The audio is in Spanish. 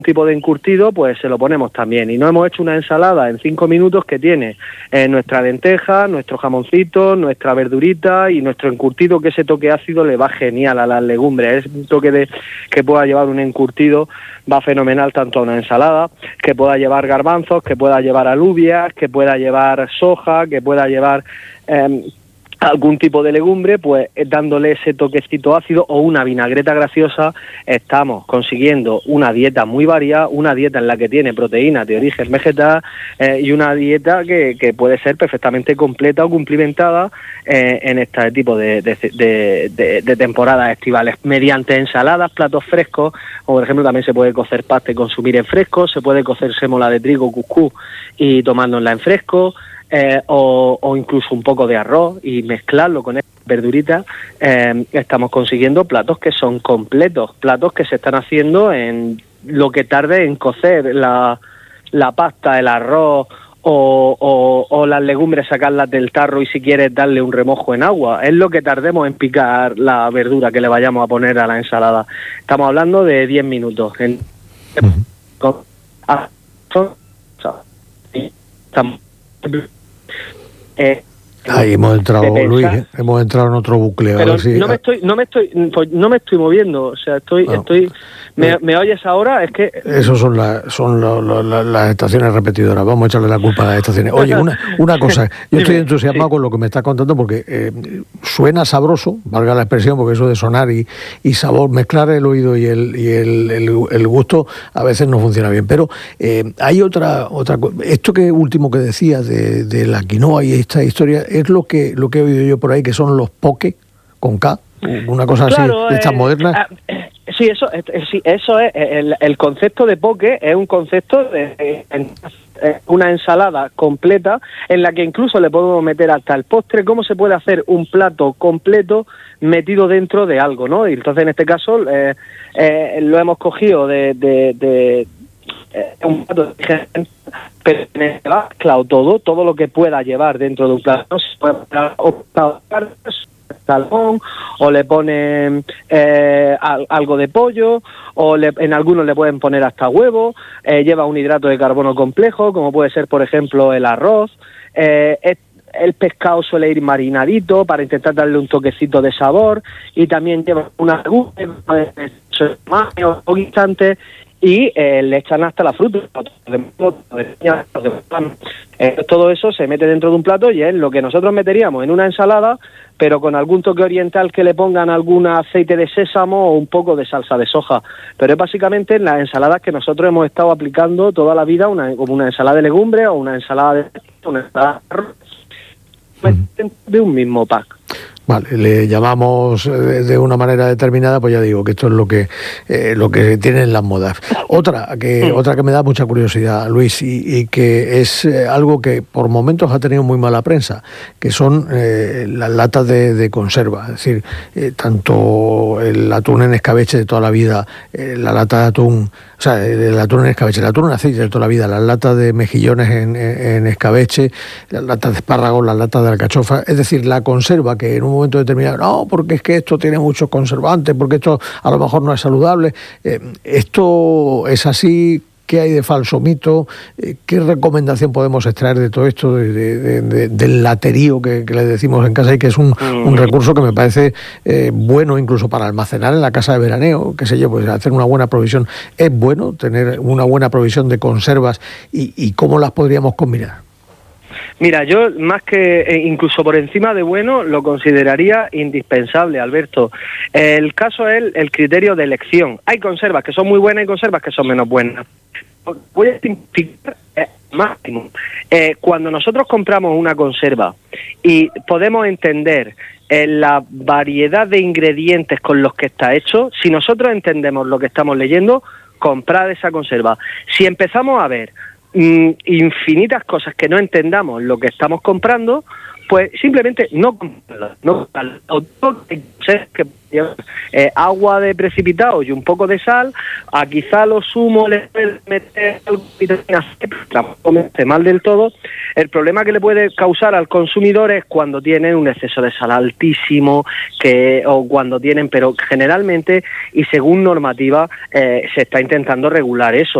tipo de encurtido, pues se lo ponemos también. Y no hemos hecho una ensalada en 5 minutos que tiene nuestra lenteja, nuestro jamoncito, nuestra verdurita y nuestro encurtido, que ese toque ácido le va genial a las legumbres. Es un toque que pueda llevar un encurtido, va fenomenal tanto a una ensalada, que pueda llevar garbanzos, que pueda llevar alubias, que pueda llevar soja, que pueda llevar algún tipo de legumbre, pues dándole ese toquecito ácido o una vinagreta graciosa, estamos consiguiendo una dieta muy variada, una dieta en la que tiene proteínas de origen vegetal y una dieta que puede ser perfectamente completa o cumplimentada en este tipo de temporadas estivales, mediante ensaladas, platos frescos, o por ejemplo también se puede cocer pasta y consumir en fresco, se puede cocer sémola de trigo, cuscús y tomándola en fresco, o incluso un poco de arroz y mezclarlo con estas verduritas. Estamos consiguiendo platos que son completos, platos que se están haciendo en lo que tarde en cocer la pasta, el arroz o las legumbres, sacarlas del tarro y si quieres darle un remojo en agua. Es lo que tardemos en picar la verdura que le vayamos a poner a la ensalada. Estamos hablando de 10 minutos. Ahí hemos entrado, Luis, hemos entrado en otro bucle. Pero no me estoy moviendo, o sea, ¿me oyes ahora? Es que esos son las estaciones repetidoras. Vamos a echarle la culpa a las estaciones. Oye, una cosa, yo estoy entusiasmado con lo que me estás contando porque suena sabroso, valga la expresión, porque eso de sonar y sabor, mezclar el oído y el gusto a veces no funciona bien. Pero hay otra esto último que decías de la quinoa y esta historia es lo que he oído yo por ahí, que son los poke con K, una cosa claro, así, de estas modernas. Sí, eso es el concepto de poke, es un concepto de una ensalada completa en la que incluso le podemos meter hasta el postre. ¿Cómo se puede hacer un plato completo metido dentro de algo, no? Y entonces en este caso lo hemos cogido de un plato de pero claro, todo lo que pueda llevar dentro de un plato. Se puede salmón, o le ponen algo de pollo, o en algunos le pueden poner hasta huevo, lleva un hidrato de carbono complejo, como puede ser, por ejemplo, el arroz. El pescado suele ir marinadito para intentar darle un toquecito de sabor, y también lleva una o guisantes, y le echan hasta la fruta. Todo eso se mete dentro de un plato y es lo que nosotros meteríamos en una ensalada, pero con algún toque oriental, que le pongan algún aceite de sésamo o un poco de salsa de soja. Pero es básicamente las ensaladas que nosotros hemos estado aplicando toda la vida, como una ensalada de legumbres o una ensalada de un mismo pack. Vale, le llamamos de una manera determinada, pues ya digo que esto es lo que tienen las modas. Otra que me da mucha curiosidad, Luis, y que es algo que por momentos ha tenido muy mala prensa, que son las latas de conserva. Es decir, tanto el atún en escabeche de toda la vida, la lata de atún, o sea, el atún en escabeche, el atún en aceite de toda la vida, las latas de mejillones en escabeche, las latas de espárragos, las latas de alcachofa, es decir, la conserva que en un momento determinado, no, porque es que esto tiene muchos conservantes, porque esto a lo mejor no es saludable. ¿Esto es así? ¿Qué hay de falso mito? ¿Qué recomendación podemos extraer de todo esto, del laterío que le decimos en casa, y que es un recurso que me parece bueno incluso para almacenar en la casa de veraneo, qué sé yo, pues hacer una buena provisión? ¿Es bueno tener una buena provisión de conservas y cómo las podríamos combinar? Mira, yo más que incluso por encima de bueno, lo consideraría indispensable, Alberto. El caso es el criterio de elección. Hay conservas que son muy buenas y conservas que son menos buenas. Voy a simplificar máximo. Cuando nosotros compramos una conserva y podemos entender la variedad de ingredientes con los que está hecho, si nosotros entendemos lo que estamos leyendo, comprad esa conserva. Si empezamos a ver infinitas cosas que no entendamos lo que estamos comprando, pues simplemente no agua de precipitado y un poco de sal. A quizá lo sumo le puede meter vitamina C, tampoco mal del todo. El problema que le puede causar al consumidor es cuando tienen un exceso de sal altísimo, o cuando tienen, pero generalmente y según normativa se está intentando regular eso.